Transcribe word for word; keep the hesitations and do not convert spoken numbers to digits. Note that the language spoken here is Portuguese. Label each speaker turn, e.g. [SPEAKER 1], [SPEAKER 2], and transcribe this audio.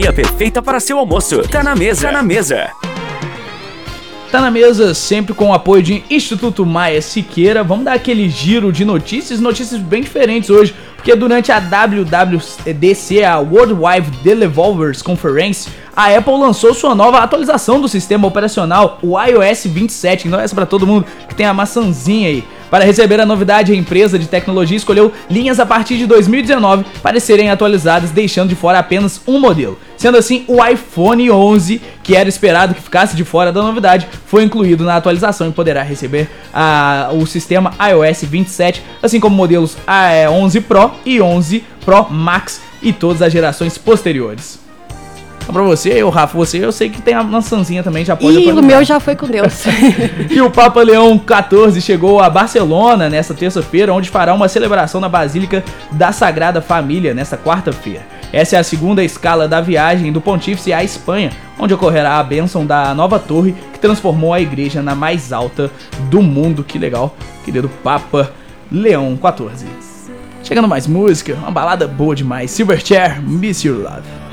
[SPEAKER 1] companhia perfeita para seu almoço. Tá na mesa, tá na mesa.
[SPEAKER 2] Tá na mesa sempre com o apoio de Instituto Maia Siqueira. Vamos dar aquele giro de notícias, notícias bem diferentes hoje, porque durante a W W D C, a World Wide Developers Conference, a Apple lançou sua nova atualização do sistema operacional, o i O S vinte e sete. Então essa é para todo mundo que tem a maçãzinha aí. Para receber a novidade, a empresa de tecnologia escolheu linhas a partir de dois mil e dezenove para serem atualizadas, deixando de fora apenas um modelo. Sendo assim, o iPhone onze, que era esperado que ficasse de fora da novidade, foi incluído na atualização e poderá receber a, o sistema i O S vinte e sete, assim como modelos onze Pro e onze Pro Max e todas as gerações posteriores. Então pra você, eu, Rafa, você, eu sei que tem a maçãzinha também, já pode
[SPEAKER 3] Ih, o meu já foi com Deus.
[SPEAKER 2] E o Papa Leão quatorze chegou a Barcelona nesta terça-feira, onde fará uma celebração na Basílica da Sagrada Família nesta quarta-feira. Essa é a segunda escala da viagem do Pontífice à Espanha, onde ocorrerá a bênção da nova torre que transformou a igreja na mais alta do mundo. Que legal, querido Papa Leão quatorze. Chegando mais música, uma balada boa demais, Silverchair, Miss Your Love.